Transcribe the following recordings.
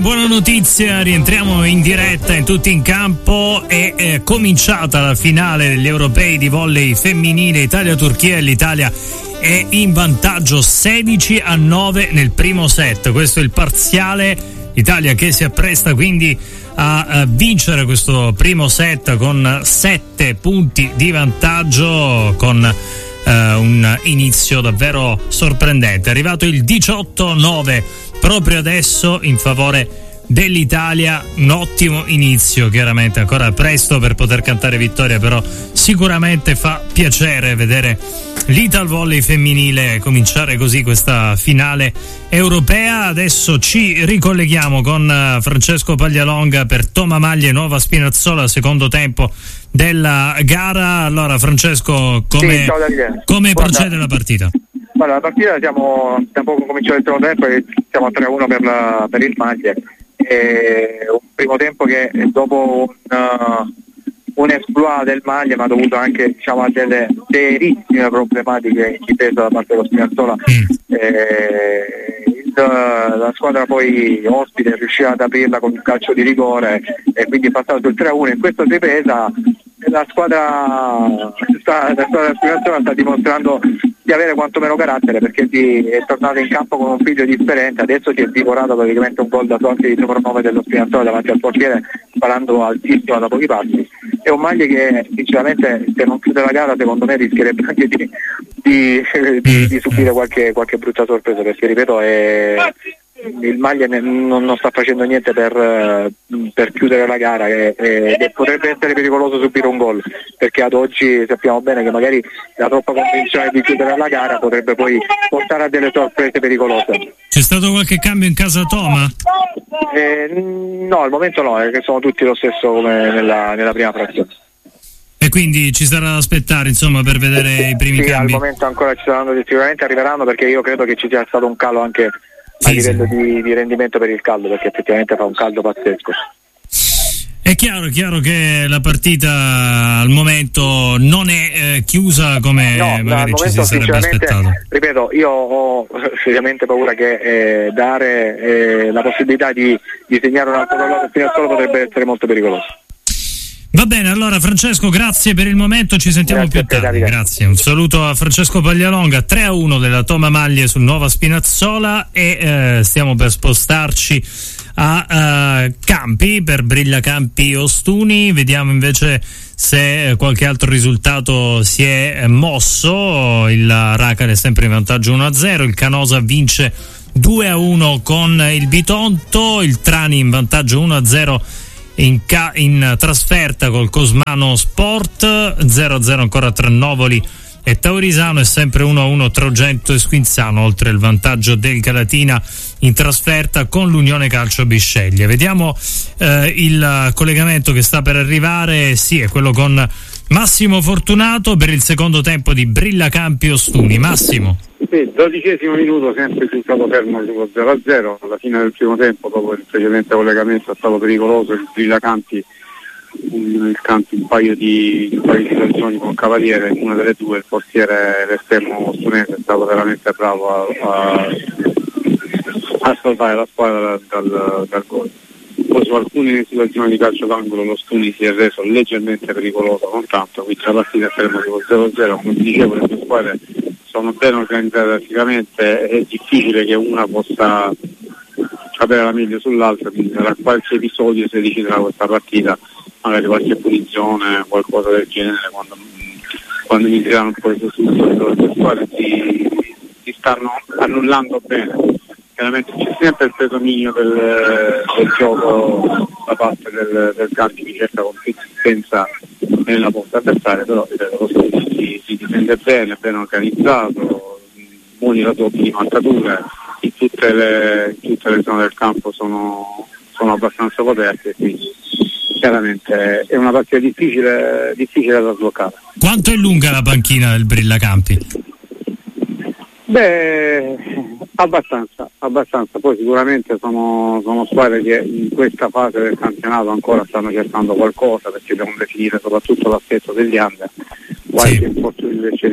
Buona notizia, rientriamo in diretta in Tutti in Campo. È cominciata la finale degli europei di volley femminile Italia-Turchia e l'Italia è in vantaggio 16-9 nel primo set. Questo è il parziale. L'Italia che si appresta quindi a vincere questo primo set con 7 punti di vantaggio, con un inizio davvero sorprendente. È arrivato il 18-9 proprio adesso in favore dell'Italia. Un ottimo inizio, chiaramente ancora presto per poter cantare vittoria, però sicuramente fa piacere vedere l'Ital Volley femminile cominciare così questa finale europea. Adesso ci ricolleghiamo con Francesco Paglialonga per Toma Maglie Nuova Spinazzola, secondo tempo della gara. Allora Francesco, come procede la partita? Allora, la partita siamo da poco cominciato il secondo tempo e siamo a 3-1 per il Maglie. Un primo tempo che dopo un exploit del Maglie, ma dovuto anche a delle serissime problematiche in difesa da parte dello Spinazzola, la squadra poi ospite riusciva ad aprirla con un calcio di rigore e quindi è passato sul 3-1. In questa ripresa la squadra del Spinazzola sta dimostrando di avere quantomeno carattere, perché è tornato in campo con un figlio differente. Adesso si è divorato praticamente un gol da sorte di numero 9 dello Spinazzola davanti al portiere, sparando altissimo da pochi passi. È un Maglie che sinceramente, se non chiude la gara, secondo me rischierebbe anche di subire qualche brutta sorpresa, perché ripeto il Maglie non sta facendo niente per chiudere la gara e potrebbe essere pericoloso subire un gol, perché ad oggi sappiamo bene che magari la troppa convinzione di chiudere la gara potrebbe poi portare a delle sorprese pericolose. C'è stato qualche cambio in casa Toma? No, al momento no, che sono tutti lo stesso come nella prima frazione. E quindi ci sarà da aspettare, insomma, per vedere i primi cambi? Al momento ancora ci saranno, sicuramente arriveranno, perché io credo che ci sia stato un calo anche a livello di rendimento per il caldo, perché effettivamente fa un caldo pazzesco. È chiaro che la partita al momento non è chiusa come magari ci si sarebbe aspettato. Ripeto, io ho seriamente paura che dare la possibilità di segnare un altro gol Spinazzola potrebbe essere molto pericoloso. Va bene, allora Francesco, grazie per il momento, ci sentiamo più tardi. Grazie, un saluto a Francesco Paglialonga. 3-1 della Toma Maglie sul Nuova Spinazzola e stiamo per spostarci a Campi per Brilla Campi Ostuni. Vediamo invece se qualche altro risultato si è mosso. Il Racal è sempre in vantaggio 1-0, il Canosa vince 2-1 con il Bitonto, il Trani in vantaggio 1-0 in trasferta col Cosmano Sport, 0-0 ancora tra Novoli e Taurisano e sempre 1-1 tra Ogento e Squinzano, oltre il vantaggio del Galatina in trasferta con l'Unione Calcio Bisceglie. Vediamo il collegamento che sta per arrivare, sì, è quello con Massimo Fortunato per il secondo tempo di Brilla Campi Ostuni. Massimo. Sì, 12° minuto, sempre sul stato fermo 0-0, alla fine del primo tempo, dopo il precedente collegamento è stato pericoloso il Brilla Campi, un paio di situazioni con Cavaliere, una delle due, il portiere, l'esterno ostunese, è stato veramente bravo a salvare la squadra dal gol. Poi su alcune situazioni di calcio d'angolo lo Stuni si è reso leggermente pericoloso, non tanto, quindi la partita è ferma tipo 0-0, come dicevo le due squadre sono ben organizzate tatticamente, è difficile che una possa avere la meglio sull'altra, quindi tra qualche episodio si deciderà questa partita, magari qualche punizione, qualcosa del genere, quando inizieranno un po' le sostituzioni, le due squadre si stanno annullando bene. Chiaramente c'è sempre il predominio del gioco da parte del Campi, che cerca consistenza nella porta avversaria, però si difende bene, ben organizzato, buoni raddoppi di marcature, in tutte le zone del campo sono abbastanza coperte, quindi chiaramente è una partita difficile da sbloccare. Quanto è lunga la panchina del Brilla Campi? Abbastanza, poi sicuramente sono squadre che in questa fase del campionato ancora stanno cercando qualcosa, perché devono definire soprattutto l'aspetto degli under, qualche infortunio invece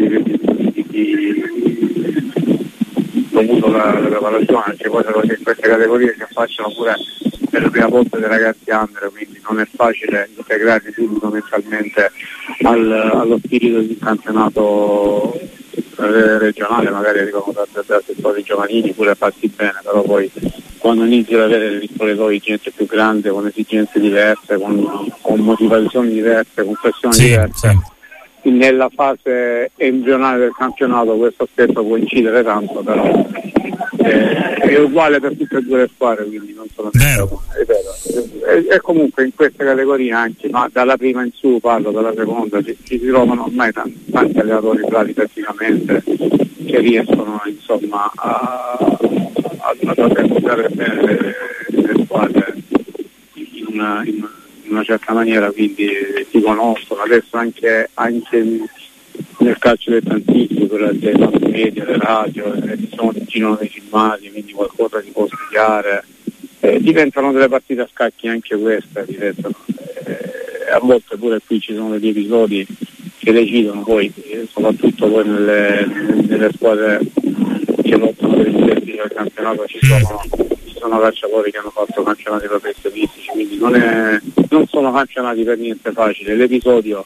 dovuto alla preparazione, perché poi in queste categorie si affacciano pure è la prima volta dei ragazzi under, quindi non è facile integrarli subito mentalmente allo spirito di campionato regionale. Magari arrivano da settori giovanili pure fatti bene, però poi quando inizi ad avere le spogliatoi gente più grande, con esigenze diverse, con motivazioni diverse, con pressioni diverse, nella fase embrionale del campionato questo aspetto può incidere tanto, però è uguale per tutte e due le squadre, quindi non sono vero. E comunque in queste categorie anche, ma dalla prima in su, parlo dalla seconda, ci si trovano ormai tanti allenatori bravi tecnicamente che riescono insomma a organizzare bene le squadre in una certa maniera, quindi ti conoscono. Adesso anche nel calcio dilettantistico, per dei mass media, le radio, girano dei filmati, quindi qualcosa si può studiare, diventano delle partite a scacchi anche queste, a volte pure qui ci sono degli episodi che decidono poi, soprattutto poi nelle squadre che lottano per i diretti del campionato ci sono calciatori che hanno fatto campionati professionistici, quindi non sono campionati per niente facili. L'episodio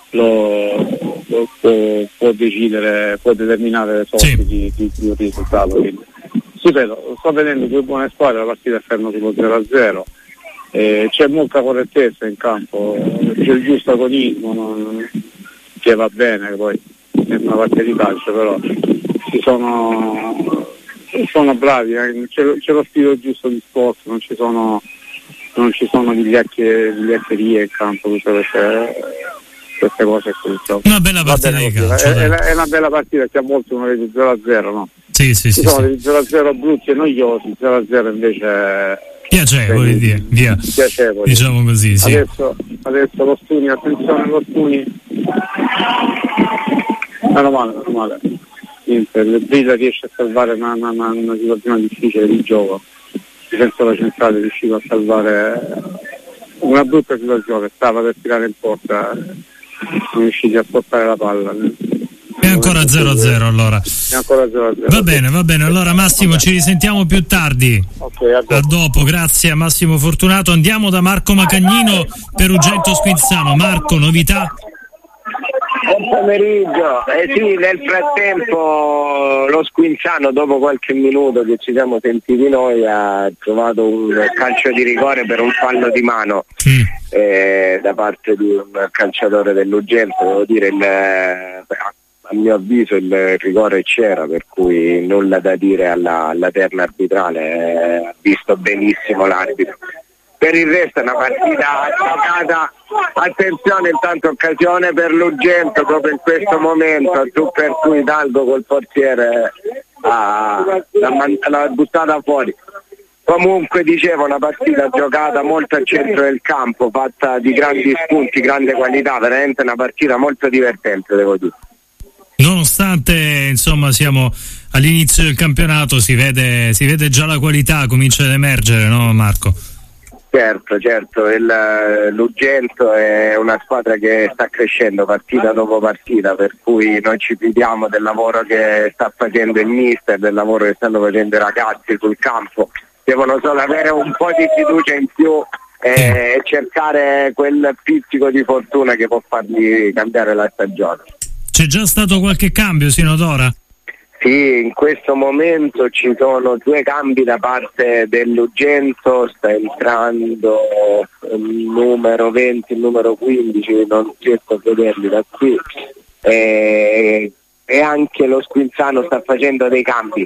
può decidere, può determinare le sorti di un risultato. Quindi sto vedendo due buone squadre, la partita è ferma sullo 0-0, c'è molta correttezza in campo, c'è il giusto agonismo che va bene, poi è una partita di calcio, però sono bravi, c'è lo spirito giusto di sport, non ci sono vigliaccherie in campo, tutte queste cose qui. Una bella partita di calcio. È una bella partita, che a volte uno vede 0-0, no? Sì. Sono dei 0-0 brutti e noiosi, 0-0 invece piacevoli, via. Piacevoli. Diciamo così, sì. Adesso lo Stuni, attenzione lo Stuni. Meno male. Niente, il Brisa riesce a salvare una situazione difficile di gioco. Il difensore centrale è riuscito a salvare una brutta situazione, stava per tirare in porta, sono riusciti a portare la palla. È ancora 0-0 allora. È ancora 0-0. Va bene, allora Massimo, ci risentiamo più tardi. Okay, a dopo, grazie a Massimo Fortunato. Andiamo da Marco Macagnino per Ugento Squinzano. Marco, novità? Buon pomeriggio. Sì, nel frattempo lo Squinzano, dopo qualche minuto che ci siamo sentiti noi, ha trovato un calcio di rigore per un fallo di mano da parte di un calciatore dell'Ugento. Devo dire, a mio avviso il rigore c'era, per cui nulla da dire alla terna arbitrale, ha visto benissimo l'arbitro. Per il resto è una partita giocata, attenzione, intanto occasione per l'Ugento proprio in questo momento, per cui Hidalgo col portiere l'ha buttata fuori. Comunque dicevo, una partita giocata molto al centro del campo, fatta di grandi spunti, grande qualità, veramente una partita molto divertente, devo dire. Nonostante insomma siamo all'inizio del campionato, si vede già la qualità, comincia ad emergere, no Marco? Certo, l'Ugento è una squadra che sta crescendo partita dopo partita, per cui noi ci fidiamo del lavoro che sta facendo il mister, del lavoro che stanno facendo i ragazzi sul campo. Devono solo avere un po' di fiducia in più e cercare quel pizzico di fortuna che può fargli cambiare la stagione. C'è già stato qualche cambio sino ad ora? Sì, in questo momento ci sono 2 cambi da parte dell'Ugento, sta entrando il numero 20, il numero 15, non riesco a vederli da qui, e anche lo Squinzano sta facendo dei cambi.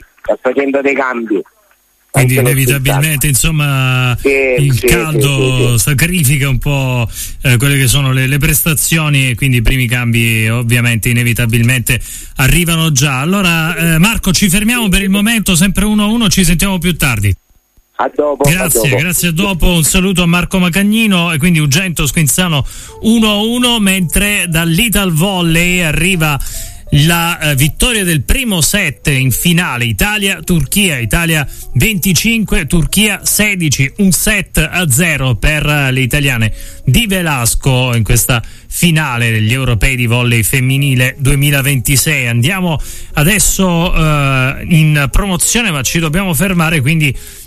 Quindi inevitabilmente insomma il caldo sacrifica un po' quelle che sono le prestazioni, e quindi i primi cambi ovviamente inevitabilmente arrivano già. Allora Marco, ci fermiamo per il momento, sempre 1-1, ci sentiamo più tardi. A dopo. Grazie, a dopo. Un saluto a Marco Macagnino. E quindi Ugento Squinzano 1-1, mentre dall'Ital Volley arriva la vittoria del primo set in finale, Italia-Turchia, Italia 25, Turchia 16, 1-0 per le italiane di Velasco in questa finale degli europei di volley femminile 2026. Andiamo adesso in promozione, ma ci dobbiamo fermare, quindi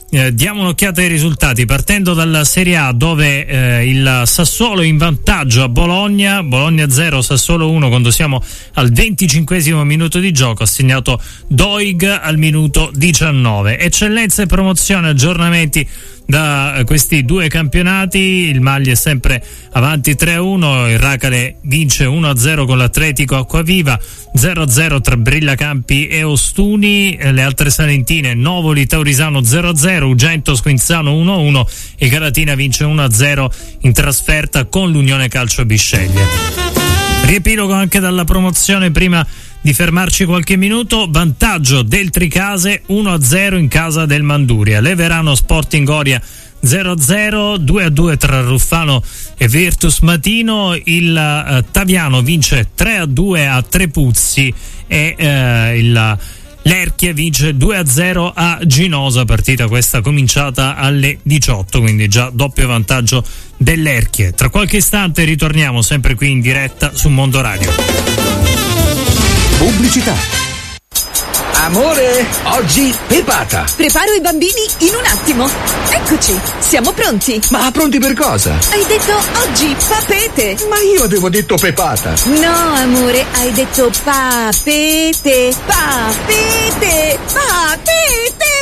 Diamo un'occhiata ai risultati, partendo dalla Serie A, dove il Sassuolo in vantaggio a Bologna 0, Sassuolo 1, quando siamo al 25esimo minuto di gioco, ha segnato Doig al minuto 19. Eccellenza e promozione, aggiornamenti da questi due campionati. Il Maglia è sempre avanti 3-1, il Racale vince 1-0 con l'Atletico Acquaviva, 0-0 tra Brillacampi e Ostuni. Le altre salentine: Novoli Taurisano 0-0, Ugento Squinzano 1-1 e Galatina vince 1-0 in trasferta con l'Unione Calcio Bisceglie. Riepilogo anche dalla promozione prima di fermarci qualche minuto. Vantaggio del Tricase 1-0 in casa del Manduria. Leverano Sporting Oria 0-0, 2-2 tra Ruffano e Virtus Matino. Il Taviano vince 3-2 a Trepuzzi e l'Erchie vince 2-0 a Ginosa, partita questa cominciata alle 18, quindi già doppio vantaggio dell'Erchie. Tra qualche istante ritorniamo sempre qui in diretta su Mondo Radio. Pubblicità. Amore, oggi pepata. Preparo i bambini in un attimo. Eccoci, siamo pronti. Ma pronti per cosa? Hai detto oggi papete. Ma io avevo detto pepata. No, amore, hai detto papete. Papete. Papete.